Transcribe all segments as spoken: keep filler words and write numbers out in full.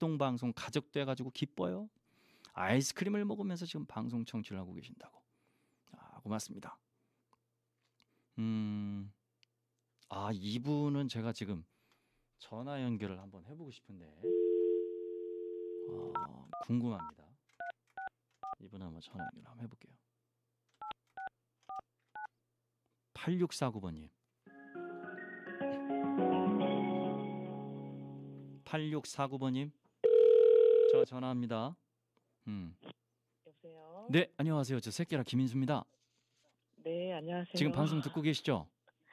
극동방송 가족 돼가지고 기뻐요. 아이스크림을 먹으면서 지금 방송 청취를 하고 계신다고. 아, 고맙습니다. 음, 아, 이분은 제가 지금 전화 연결을 한번 해보고 싶은데, 어, 궁금합니다. 이분 한번 전화 연결 한번 해볼게요. 팔육사구 번님. 팔육사구 번님. 제가 전화합니다. 음. 여보세요? 네, 안녕하세요. 저 새끼라 김인수입니다. 네, 안녕하세요. 지금 방송 듣고 계시죠?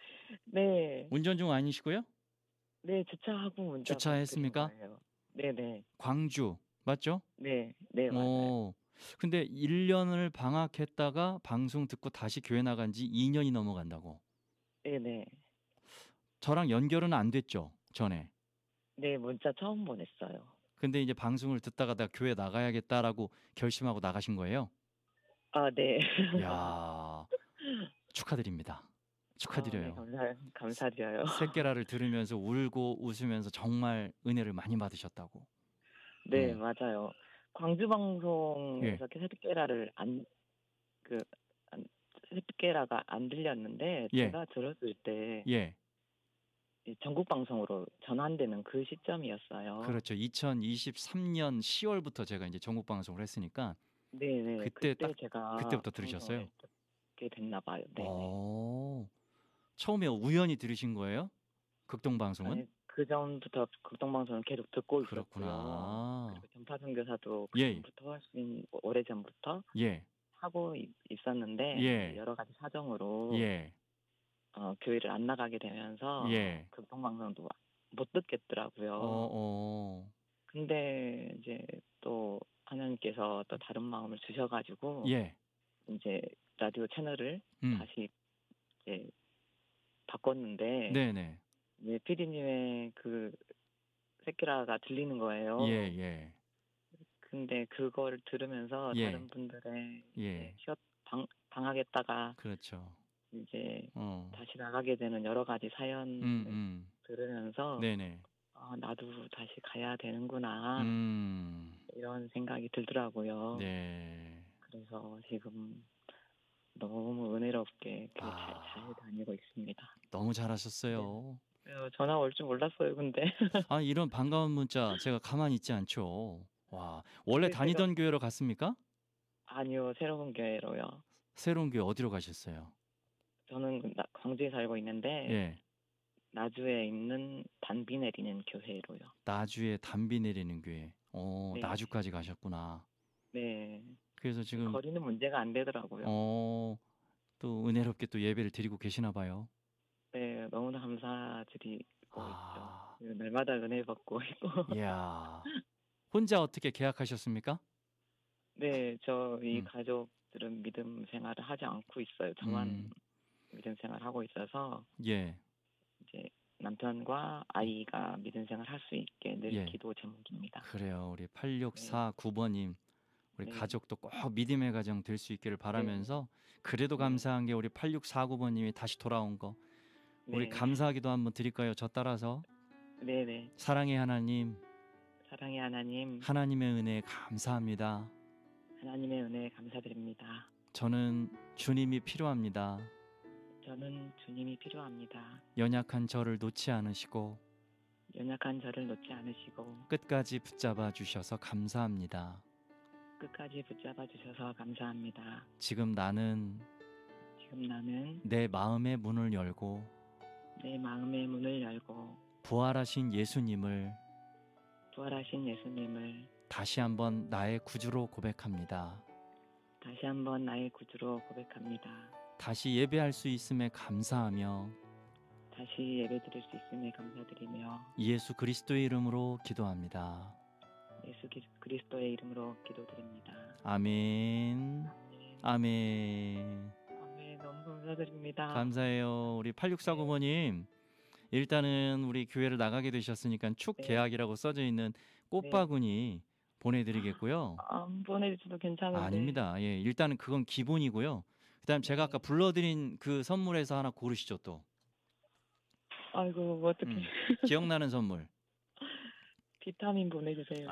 네. 운전 중 아니시고요? 네, 주차하고 문자 주차했습니까? 거예요. 네네. 광주, 맞죠? 네, 네, 맞아요. 오, 근데 일 년을 방학했다가 방송 듣고 다시 교회 나간 지 이 년이 넘어간다고. 네네. 저랑 연결은 안 됐죠, 전에. 네, 문자 처음 보냈어요. 근데 이제 방송을 듣다가 내가 교회 나가야겠다라고 결심하고 나가신 거예요? 아, 네. 이야, 축하드립니다. 축하드려요. 아, 네, 감사, 감사드려요. 새끼라를 들으면서 울고 웃으면서 정말 은혜를 많이 받으셨다고. 네, 음. 맞아요. 광주 방송에서 예. 새끼라를 안, 그, 안, 새끼라가 안 들렸는데, 예. 제가 들었을 때, 예. 이 전국 방송으로 전환되는 그 시점이었어요. 그렇죠. 이천이십삼 년 시월부터 제가 이제 전국 방송을 했으니까 네네. 그때 그때 딱 제가 그때부터 들으셨어요? 듣게 됐나 봐요. 네네. 오, 처음에 우연히 들으신 거예요? 극동 방송은? 아니, 그 전부터 극동방송을 계속 듣고 그렇구나. 있었고요. 그리고 전파 선교사도 그 예. 전부터 훨씬 오래 전부터 예. 하고 있, 있었는데 예. 여러 가지 사정으로 예. 어, 교회를 안 나가게 되면서 예. 극동방송도 못 듣겠더라고요. 어, 어. 근데 이제 또 하나님께서 또 다른 마음을 주셔가지고 예. 이제 라디오 채널을 음. 다시 이제 바꿨는데 네네. 네, 피디님의 그 새끼라가 들리는 거예요. 예, 예. 근데 그걸 들으면서 예. 다른 분들의 예. 이제 쉬었 방 방학했다가 그렇죠. 이제 어. 다시 나가게 되는 여러 가지 사연을 음, 음. 들으면서 네네. 아, 나도 다시 가야 되는구나 음. 이런 생각이 들더라고요. 네. 그래서 지금 너무 은혜롭게 잘, 아. 잘 다니고 있습니다. 너무 잘하셨어요. 네. 어, 전화 올 줄 몰랐어요, 근데. 아, 이런 반가운 문자 제가 가만히 있지 않죠. 와, 원래 네, 다니던 제가 교회로 갔습니까? 아니요, 새로운 교회로요. 새로운 교회 어디로 가셨어요? 저는 나- 광주에 살고 있는데 예. 나주에 있는 단비 내리는 교회로요. 나주에 담비 내리는 교회. 어, 네. 나주까지 가셨구나. 네. 그래서 지금 거리는 문제가 안 되더라고요. 어, 또 은혜롭게 또 예배를 드리고 계시나 봐요. 네, 너무나 감사드리고 아. 있죠. 날마다 은혜 받고 있고. 이야. 혼자 어떻게 계약하셨습니까? 네, 저희 음. 가족들은 믿음 생활을 하지 않고 있어요. 저만 음. 믿음 생활을 하고 있어서 예. 이제 남편과 아이가 믿음 생활 할 수 있게 늘 예. 기도 제목입니다. 그래요. 우리 팔육사구 번님. 우리 네. 가족도 꼭 믿음의 가정 될 수 있기를 바라면서 그래도 네. 감사한 게 우리 팔육사구 번님이 다시 돌아온 거 우리 네. 감사하기도 한번 드릴까요? 저 따라서 네네. 사랑의 하나님, 사랑의 하나님, 하나님의 은혜 감사합니다. 하나님의 은혜 감사드립니다. 저는 주님이 필요합니다. 저는 주님이 필요합니다. 연약한 저를 놓지 않으시고 연약한 저를 놓지 않으시고 끝까지 붙잡아 주셔서 감사합니다. 끝까지 붙잡아 주셔서 감사합니다. 지금 나는 지금 나는 내 마음의 문을 열고 내 마음의 문을 열고 부활하신 예수님을 부활하신 예수님을 다시 한번 나의 구주로 고백합니다. 다시 한번 나의 구주로 고백합니다. 다시 예배할 수 있음에 감사하며 다시 예배드릴 수 있음에 감사드리며 예수 그리스도의 이름으로 기도합니다. 예수 기- 그리스도의 이름으로 기도드립니다. 아멘. 아멘. 아멘. 아멘. 너무 감사드립니다. 감사해요. 우리 팔육사구 번님. 일단은 우리 교회를 나가게 되셨으니까 축 네. 계약이라고 써져 있는 꽃바구니 보내드리겠고요. 안 보내주셔도 괜찮은데. 아닙니다. 예, 일단은 그건 기본이고요. 그다음 제가 아까 불러드린 그 선물에서 하나 고르시죠 또. 아이고 어떡해. 음, 기억나는 선물. 비타민 보내주세요.